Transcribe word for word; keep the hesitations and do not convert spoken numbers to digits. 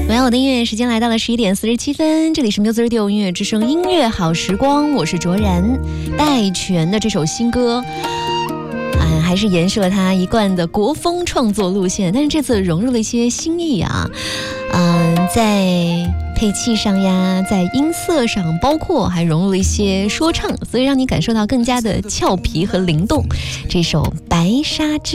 晚我的音乐时间来到了十一点四十七分，这里是 Music Radio 音乐之声音乐好时光，我是卓然。戴荃的这首新歌嗯，还是延续了他一贯的国风创作路线，但是这次融入了一些新意啊，嗯，在配器上呀，在音色上，包括还融入了一些说唱，所以让你感受到更加的俏皮和灵动。这首《白纱之》